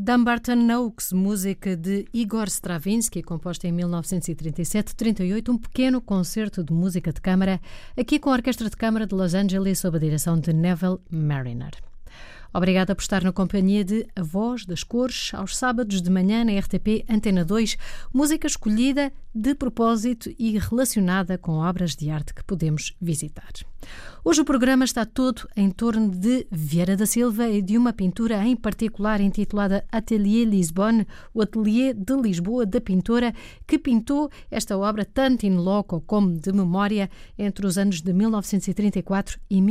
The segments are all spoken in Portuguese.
Dumbarton Oaks, música de Igor Stravinsky, composta em 1937-38, um pequeno concerto de música de câmara, aqui com a Orquestra de Câmara de Los Angeles, sob a direção de Neville Marriner. Obrigada por estar na companhia de A Voz das Cores, aos sábados de manhã na RTP Antena 2, música escolhida de propósito e relacionada com obras de arte que podemos visitar. Hoje o programa está todo em torno de Vieira da Silva e de uma pintura em particular intitulada Atelier Lisbonne, o Atelier de Lisboa da pintora, que pintou esta obra tanto in loco como de memória entre os anos de 1934 e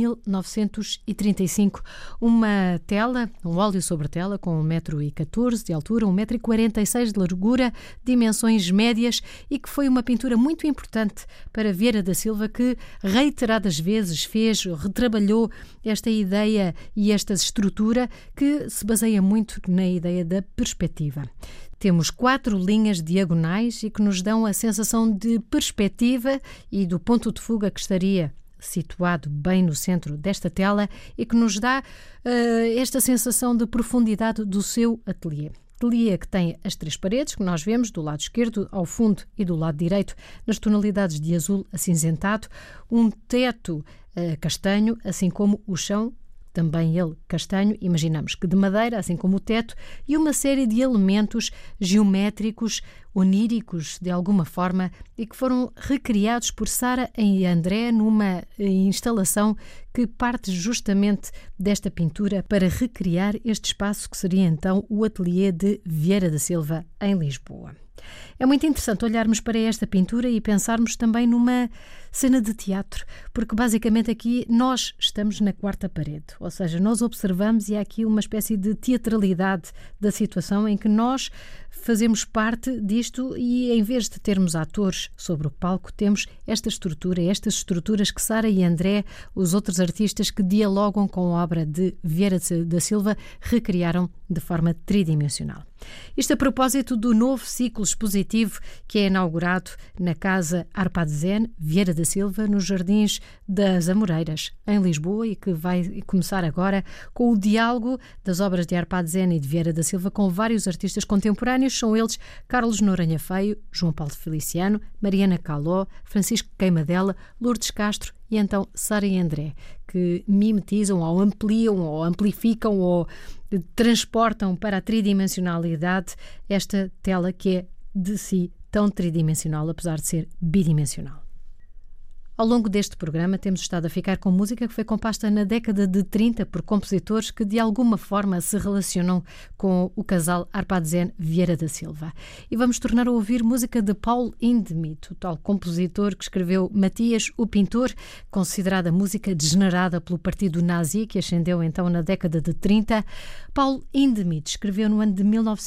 1935. Uma tela, um óleo sobre tela com 1,14 m de altura, 1,46 m de largura, dimensões médias, e que foi uma pintura muito importante para Vieira da Silva, que reiteradas vezes retrabalhou esta ideia e esta estrutura que se baseia muito na ideia da perspectiva. Temos 4 linhas diagonais e que nos dão a sensação de perspectiva e do ponto de fuga que estaria situado bem no centro desta tela e que nos dá esta sensação de profundidade do seu ateliê. Ateliê que tem as 3 paredes que nós vemos do lado esquerdo ao fundo e do lado direito nas tonalidades de azul acinzentado, um teto castanho, assim como o chão, também ele castanho, imaginamos que de madeira, assim como o teto, e uma série de elementos geométricos, oníricos de alguma forma, e que foram recriados por Sara e André numa instalação que parte justamente desta pintura para recriar este espaço que seria então o ateliê de Vieira da Silva em Lisboa. É muito interessante olharmos para esta pintura e pensarmos também numa cena de teatro, porque basicamente aqui nós estamos na 4ª parede, ou seja, nós observamos e há aqui uma espécie de teatralidade da situação em que nós fazemos parte disto e em vez de termos atores sobre o palco, temos esta estrutura, estas estruturas que Sara e André, os outros artistas que dialogam com a obra de Vieira da Silva, recriaram de forma tridimensional. Isto a propósito do novo ciclo expositivo que é inaugurado na Casa Arpad Zen, Vieira da Silva, nos Jardins das Amoreiras, em Lisboa, e que vai começar agora com o diálogo das obras de Arpad Zen e de Vieira da Silva com vários artistas contemporâneos. São eles Carlos Noronha Feio, João Paulo Feliciano, Mariana Caló, Francisco Queimadela, Lourdes Castro e então Sara e André, que mimetizam ou ampliam ou amplificam ou transportam para a tridimensionalidade esta tela que é de si tão tridimensional, apesar de ser bidimensional. Ao longo deste programa temos estado a ficar com música que foi composta na década de 30 por compositores que de alguma forma se relacionam com o casal Arpad Zen Vieira da Silva. E vamos tornar a ouvir música de Paul Hindemith, o tal compositor que escreveu Matias, o Pintor, considerada música degenerada pelo partido nazi, que ascendeu então na década de 30. Paul Hindemith escreveu no ano de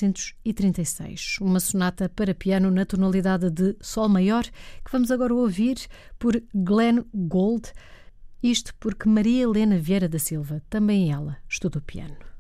1936 uma sonata para piano na tonalidade de Sol maior, que vamos agora ouvir por Glenn Gould, isto porque Maria Helena Vieira da Silva, também ela, estudou piano.